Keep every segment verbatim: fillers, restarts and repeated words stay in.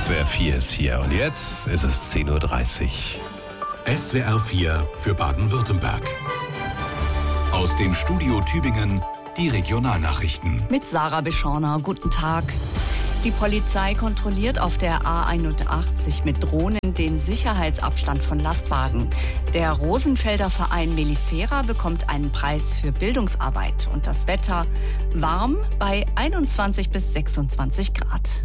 S W R vier ist hier und jetzt ist es zehn Uhr dreißig. S W R vier für Baden-Württemberg. Aus dem Studio Tübingen die Regionalnachrichten. Mit Sarah Beschorner, guten Tag. Die Polizei kontrolliert auf der A einundachtzig mit Drohnen den Sicherheitsabstand von Lastwagen. Der Rosenfelder Verein Mellifera bekommt einen Preis für Bildungsarbeit. Und das Wetter warm bei einundzwanzig bis sechsundzwanzig Grad.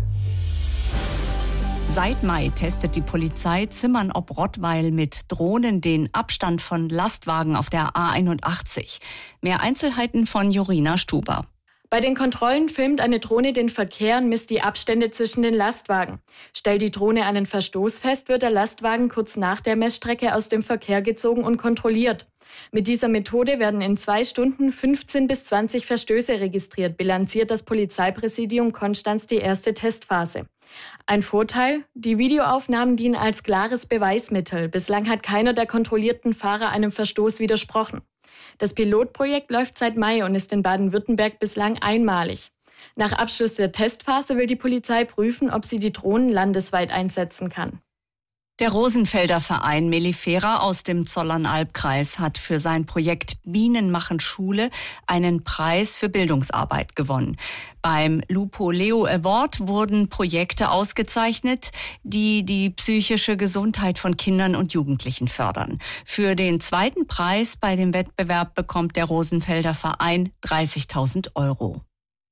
Seit Mai testet die Polizei Zimmern ob Rottweil mit Drohnen den Abstand von Lastwagen auf der A einundachtzig. Mehr Einzelheiten von Jorina Stuber. Bei den Kontrollen filmt eine Drohne den Verkehr und misst die Abstände zwischen den Lastwagen. Stellt die Drohne einen Verstoß fest, wird der Lastwagen kurz nach der Messstrecke aus dem Verkehr gezogen und kontrolliert. Mit dieser Methode werden in zwei Stunden fünfzehn bis zwanzig Verstöße registriert, bilanziert das Polizeipräsidium Konstanz die erste Testphase. Ein Vorteil: Die Videoaufnahmen dienen als klares Beweismittel. Bislang hat keiner der kontrollierten Fahrer einem Verstoß widersprochen. Das Pilotprojekt läuft seit Mai und ist in Baden-Württemberg bislang einmalig. Nach Abschluss der Testphase will die Polizei prüfen, ob sie die Drohnen landesweit einsetzen kann. Der Rosenfelder Verein Mellifera aus dem Zollernalbkreis hat für sein Projekt Bienen machen Schule einen Preis für Bildungsarbeit gewonnen. Beim Lupo Leo Award wurden Projekte ausgezeichnet, die die psychische Gesundheit von Kindern und Jugendlichen fördern. Für den zweiten Preis bei dem Wettbewerb bekommt der Rosenfelder Verein dreißigtausend Euro.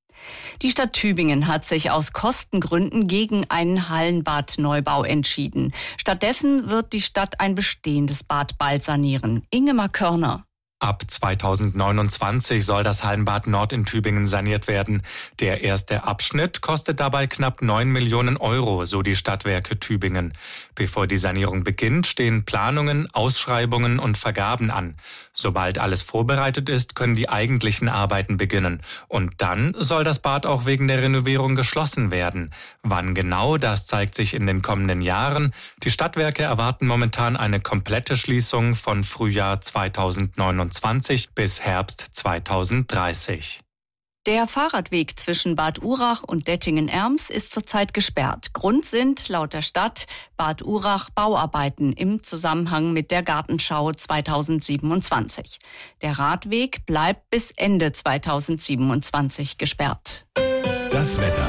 Die Stadt Tübingen hat sich aus Kostengründen gegen einen Hallenbadneubau entschieden. Stattdessen wird die Stadt ein bestehendes Bad bald sanieren. Ingemar Körner. Ab zweitausendneunundzwanzig soll das Hallenbad Nord in Tübingen saniert werden. Der erste Abschnitt kostet dabei knapp neun Millionen Euro, so die Stadtwerke Tübingen. Bevor die Sanierung beginnt, stehen Planungen, Ausschreibungen und Vergaben an. Sobald alles vorbereitet ist, können die eigentlichen Arbeiten beginnen. Und dann soll das Bad auch wegen der Renovierung geschlossen werden. Wann genau, das zeigt sich in den kommenden Jahren. Die Stadtwerke erwarten momentan eine komplette Schließung von Frühjahr zweitausendneunundzwanzig bis Herbst zweitausenddreißig. Der Fahrradweg zwischen Bad Urach und Dettingen-Erms ist zurzeit gesperrt. Grund sind laut der Stadt Bad Urach Bauarbeiten im Zusammenhang mit der Gartenschau zweitausendsiebenundzwanzig. Der Radweg bleibt bis Ende zweitausendsiebenundzwanzig gesperrt. Das Wetter.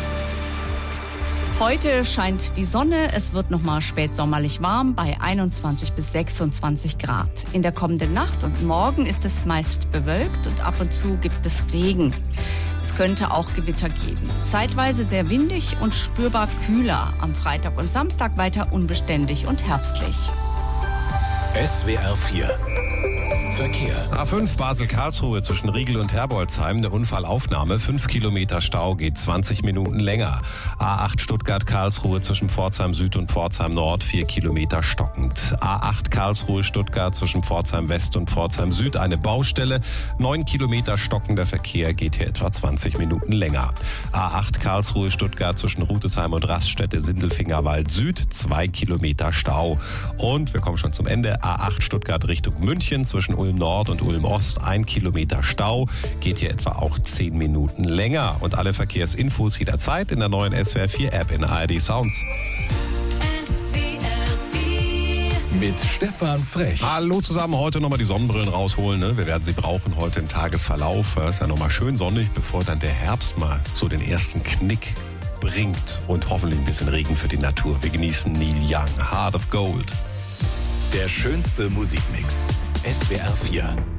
Heute scheint die Sonne, es wird nochmal spätsommerlich warm bei einundzwanzig bis sechsundzwanzig Grad. In der kommenden Nacht und morgen ist es meist bewölkt und ab und zu gibt es Regen. Es könnte auch Gewitter geben. Zeitweise sehr windig und spürbar kühler. Am Freitag und Samstag weiter unbeständig und herbstlich. S W R vier Verkehr. A fünf Basel-Karlsruhe zwischen Riegel und Herbolzheim, eine Unfallaufnahme. fünf Kilometer Stau, geht zwanzig Minuten länger. A acht Stuttgart-Karlsruhe zwischen Pforzheim Süd und Pforzheim Nord, vier Kilometer stockend. A acht Karlsruhe-Stuttgart zwischen Pforzheim West und Pforzheim Süd, eine Baustelle. neun Kilometer stockender Verkehr, geht hier etwa zwanzig Minuten länger. A acht Karlsruhe-Stuttgart zwischen Rutesheim und Raststätte-Sindelfingerwald Süd, zwei Kilometer Stau. Und wir kommen schon zum Ende. A acht Stuttgart Richtung München zwischen Ulm Nord und Ulm Ost, ein Kilometer Stau, geht hier etwa auch zehn Minuten länger. Und alle Verkehrsinfos jederzeit in der neuen S W R vier App in A R D Sounds. S W R vier mit Stefan Frech. Hallo zusammen, heute nochmal die Sonnenbrillen rausholen. Ne? Wir werden sie brauchen heute im Tagesverlauf. Es ist ja nochmal schön sonnig, bevor dann der Herbst mal so den ersten Knick bringt. Und hoffentlich ein bisschen Regen für die Natur. Wir genießen Neil Young, Heart of Gold. Der schönste Musikmix. S W R vier.